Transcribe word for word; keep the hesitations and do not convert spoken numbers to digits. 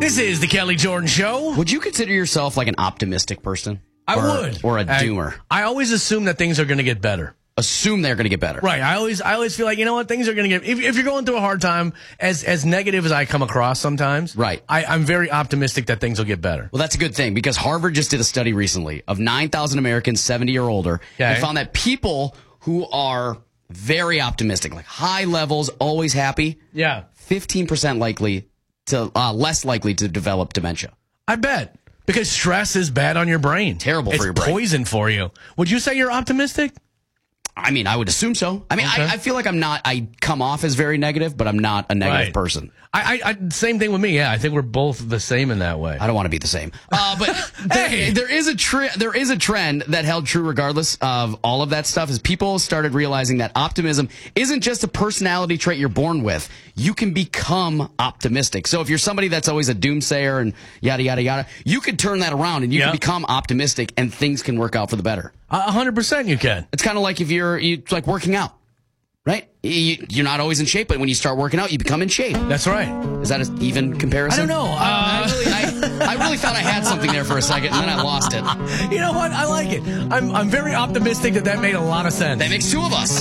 This is the Kelly Jordan Show. Would you consider yourself like an optimistic person? I or, would. Or a I, doomer? I always assume that things are going to get better. Assume they're going to get better. Right. I always I always feel like, you know what, things are going to get, if, if you're going through a hard time, as as negative as I come across sometimes, right. I, I'm very optimistic that things will get better. Well, that's a good thing, because Harvard just did a study recently of nine thousand Americans seventy or older, okay. and found that people who are very optimistic, like high levels, always happy, yeah, fifteen percent likely to, uh, less likely to develop dementia. I bet. Because stress is bad on your brain. Terrible it's for your brain. It's poison for you. Would you say you're optimistic? I mean, I would assume so. I mean, okay. I, I feel like I'm not, I come off as very negative, but I'm not a negative right. person. I, I, I, same thing with me. Yeah, I think we're both the same in that way. I don't want to be the same. Uh, but hey. there, there is a tre- there is a trend that held true regardless of all of that stuff, is people started realizing that optimism isn't just a personality trait you're born with. You can become optimistic. So if you're somebody that's always a doomsayer and yada, yada, yada, you could turn that around and you yep. can become optimistic and things can work out for the better. A hundred percent you can. It's kind of like if you're you, like working out. Right? You, you're not always in shape, but when you start working out, you become in shape. That's right. Is that an even comparison? I don't know. Uh, I, really, I, I really thought I had something there for a second, and then I lost it. You know what? I like it. I'm, I'm very optimistic that that made a lot of sense. That makes two of us.